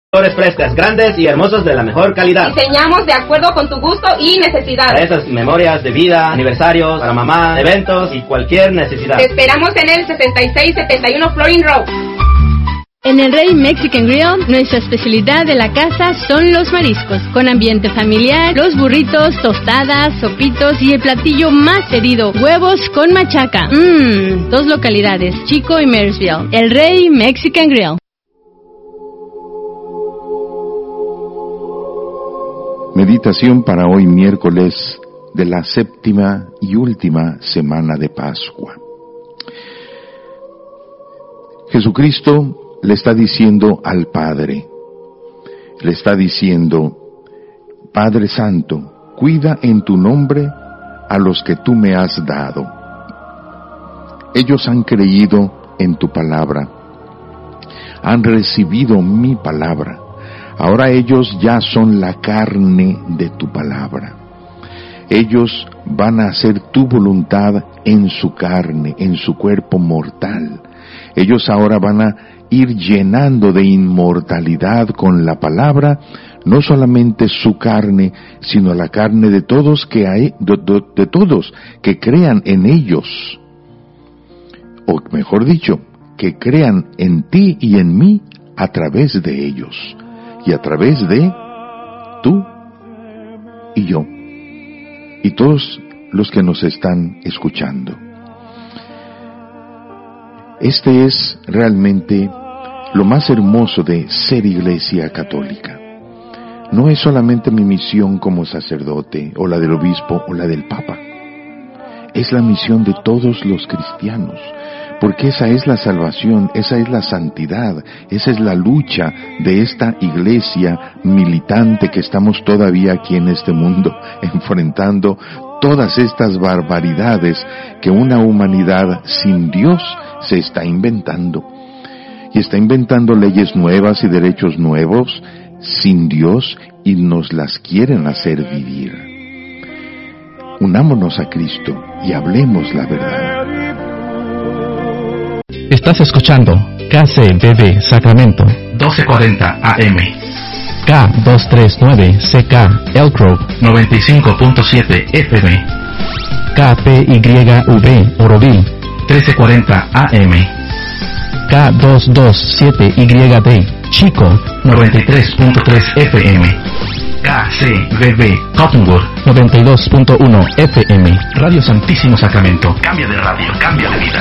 Flores frescas, grandes y hermosos de la mejor calidad. Diseñamos de acuerdo con tu gusto y necesidad. Para esas memorias de vida, aniversarios, para mamá, eventos y cualquier necesidad. Te esperamos en el 6671 Florin Road. En el Rey Mexican Grill, nuestra especialidad de la casa son los mariscos, con ambiente familiar, los burritos, tostadas, sopitos y el platillo más pedido, huevos con machaca. 2 localidades, Chico y Marysville. El Rey Mexican Grill. Meditación para hoy miércoles de la 7ª y última semana de Pascua. Jesucristo le está diciendo al Padre, le está diciendo: Padre Santo, cuida en tu nombre a los que tú me has dado. Ellos han creído en tu palabra, han recibido mi palabra. Ahora ellos ya son la carne de tu palabra. Ellos van a hacer tu voluntad en su carne, en su cuerpo mortal. Ellos ahora van a ir llenando de inmortalidad con la palabra, no solamente su carne, sino la carne de todos de todos que crean en ellos. O mejor dicho, que crean en ti y en mí a través de ellos. Y a través de tú y yo, y todos los que nos están escuchando. Este es realmente lo más hermoso de ser Iglesia Católica. No es solamente mi misión como sacerdote, o la del obispo, o la del papa. Es la misión de todos los cristianos. Porque esa es la salvación, esa es la santidad, esa es la lucha de esta iglesia militante que estamos todavía aquí en este mundo, enfrentando todas estas barbaridades que una humanidad sin Dios se está inventando. Y está inventando leyes nuevas y derechos nuevos sin Dios y nos las quieren hacer vivir. Unámonos a Cristo y hablemos la verdad. Estás escuchando KCBB Sacramento 1240 AM, K239CK Elk Grove 95.7 FM, KPYV Oroville 1340 AM, K227YD Chico 93.3 FM, KCBB Cottonwood 92.1 FM. Radio Santísimo Sacramento. Cambia de radio, cambia de vida.